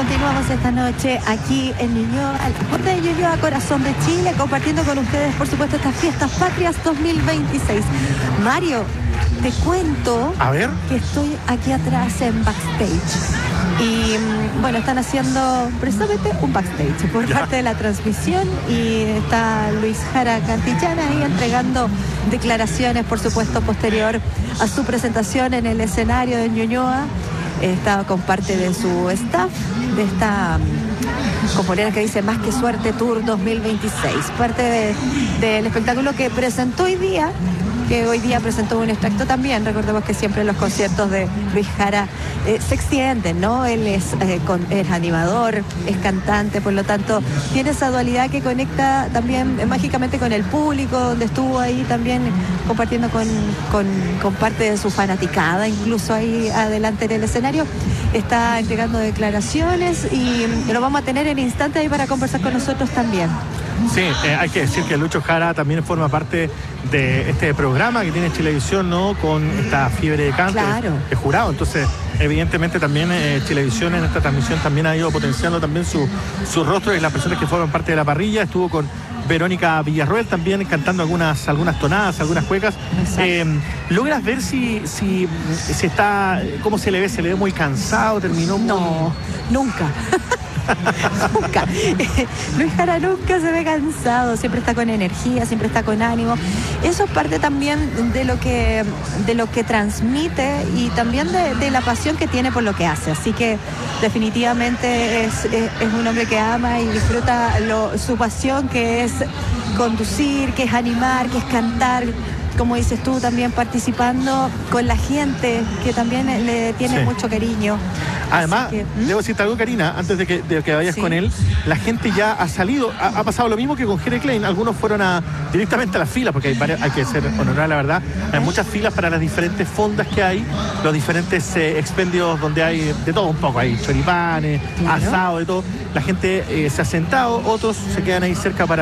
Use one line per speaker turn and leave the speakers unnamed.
continuamos esta noche aquí en Ñuñoa, al puerto de Ñuñoa, corazón de Chile, compartiendo con ustedes, por supuesto, estas fiestas patrias 2026. Mario, te cuento que estoy aquí atrás en backstage. Y bueno, están haciendo precisamente un backstage por parte de la transmisión y está Luis Jara Cantillana ahí entregando declaraciones, por supuesto, posterior a su presentación en el escenario de Ñuñoa. Estaba con parte de su staff de esta componente que dice Más que Suerte Tour 2026, parte del espectáculo que presentó hoy día, que hoy día presentó un extracto también. Recordemos que siempre los conciertos de Luis Jara se extienden, ¿no? Él es animador, es cantante, por lo tanto tiene esa dualidad que conecta también mágicamente con el público, donde estuvo ahí también compartiendo con parte de su fanaticada, incluso ahí adelante en el escenario. Está entregando declaraciones y lo vamos a tener en instante ahí para conversar con nosotros también.
Sí, hay que decir que Lucho Jara también forma parte de este programa que tiene Chilevisión, ¿no? Con esta fiebre de canto,
claro,
de jurado. Entonces, evidentemente también Chilevisión en esta transmisión también ha ido potenciando también su rostro y las personas que forman parte de la parrilla. Estuvo con Verónica Villarroel también cantando algunas tonadas, algunas cuecas. ¿Logras ver si está, cómo se le ve muy cansado, terminó muy...
No, nunca. Nunca. Luis Jara nunca se ve cansado, siempre está con energía, siempre está con ánimo. Eso es parte también de lo que transmite y también de la pasión que tiene por lo que hace. Así que definitivamente es un hombre que ama y disfruta su pasión, que es conducir, que es animar, que es cantar, como dices tú, también participando con la gente que también le tiene mucho cariño.
Además, debo decirte algo, Karina, antes de que vayas con él, la gente ya ha salido, ha pasado lo mismo que con Jere Klein. Algunos fueron directamente a las filas, porque hay que ser honorar la verdad. Hay muchas filas para las diferentes fondas que hay, los diferentes expendios donde hay de todo un poco. Hay choripanes, asado, de todo. La gente se ha sentado, otros se quedan ahí cerca para